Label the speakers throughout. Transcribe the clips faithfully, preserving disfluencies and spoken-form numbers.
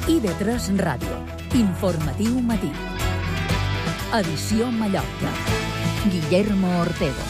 Speaker 1: I V tres Ràdio. Informatiu matí. Edició Mallorca. Guillermo Ortego.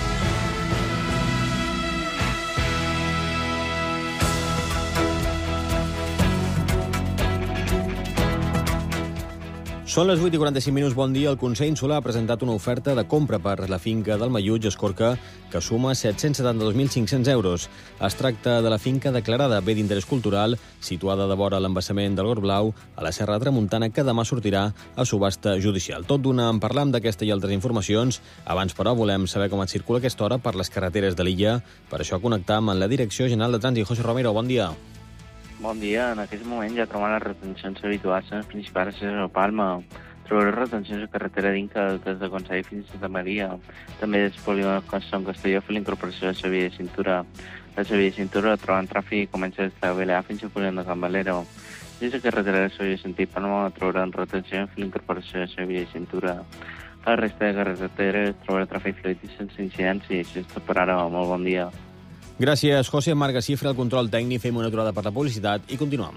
Speaker 2: Són les vuit i quaranta-cinc minuts. Bon dia. El Consell Insular ha presentat una oferta de compra per la finca del Malluig, Escorca, que suma set-cents setanta-dos mil cinc-cents euros. Es tracta de la finca declarada bé d'interès cultural, situada de vora l'embassament del Gorg Blau, a la Serra de Tramuntana, que demà sortirà a subhasta judicial. Tot d'una en parlam d'aquesta i altres informacions. Abans, però, volem saber com et circula aquesta hora per les carreteres de l'illa. Per això connectam amb la Direcció General de Trànsit. José Romero, bon dia.
Speaker 3: Bon dia. En aquest moment ja trobem les retencions habituals en les principals accessos a Palma. Trobareu retencions a carretera d'Inca des de Consell fins a Santa Maria. També des polígon Sant Castelló fer la incorporació de la via de cintura. La via de cintura trobant tràfic comença des de Belear fins a polígon de Can Valero. Des de carretera de la via de sentit Palma trobaran retencions fer la incorporació de la via de cintura. A la resta de carreteres trobareu tràfic fluid i sense incidències. Això és tot per ara. Molt bon dia.
Speaker 2: Gràcies, José. Marc Gacifre, el control tècnic. Fem una aturada per la publicitat i continuem.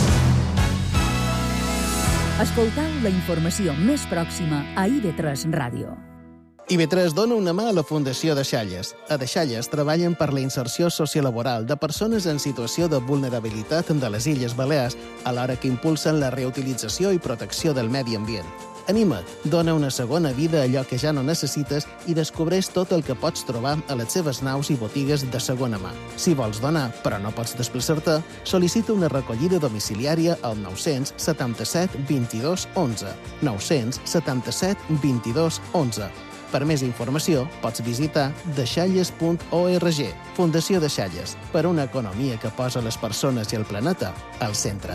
Speaker 1: Escoltau la informació més pròxima a I V tres Ràdio.
Speaker 4: I V tres dona una mà a la Fundació Deixalles. A Deixalles treballen per la inserció sociolaboral de persones en situació de vulnerabilitat de les Illes Balears, alhora que impulsen la reutilització i protecció del medi ambient. Anima't, dona una segona vida a allò que ja no necessites i descobreix tot el que pots trobar a les seves naus i botigues de segona mà. Si vols donar, però no pots desplaçar-te, sol·licita una recollida domiciliària al nou-cents setanta-set vint-i-dos onze. nou-cents setanta-set vint-i-dos onze. Per més informació, pots visitar deixalles punt org. Fundació Deixalles, per una economia que posa les persones i el planeta al centre.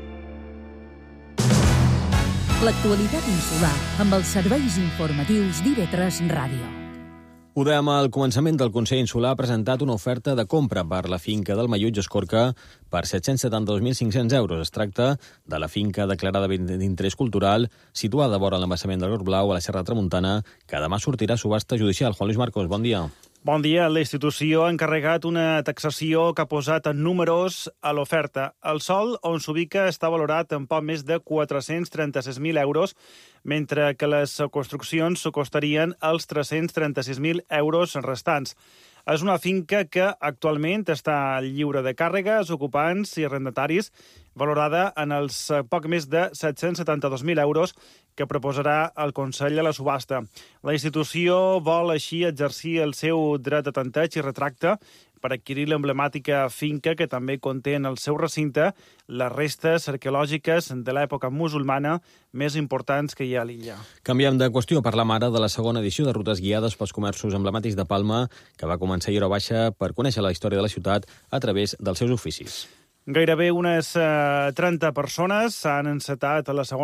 Speaker 1: L'actualitat insular amb els serveis informatius d'I V tres Ràdio.
Speaker 2: Ho dèiem al començament. Del Consell Insular ha presentat una oferta de compra per la finca del Malluig, Escorca, per set-cents setanta-dos mil cinc-cents euros. Es tracta de la finca declarada d'interès cultural, situada vora l'embassament del Gorg Blau, a la Serra de Tramuntana, que demà sortirà a subhasta judicial. Juan Luis Marcos, bon dia.
Speaker 5: Bon dia. La institució ha encarregat una taxació que ha posat en números a l'oferta. El sòl on s'ubica està valorat en poc més de quatre-cents trenta-sis mil euros, mentre que les construccions s'ho costarien els tres-cents trenta-sis mil euros restants. És una finca que actualment està lliure de càrregues, ocupants i arrendataris, valorada en els poc més de set-cents setanta-dos mil euros que proposarà el Consell a la subhasta. La institució vol així exercir el seu dret de tanteig i retracte per adquirir l'emblemàtica finca que també conté en el seu recinte les restes arqueològiques de l'època musulmana més importants que hi ha a l'illa.
Speaker 2: Canviem de qüestió. Parlam ara de la segona edició de Rutes Guiades pels Comerços Emblemàtics de Palma, que va començar a Hora Baixa per conèixer la història de la ciutat a través dels seus oficis.
Speaker 5: Gairebé unes eh, trenta persones s'han encetat a la segona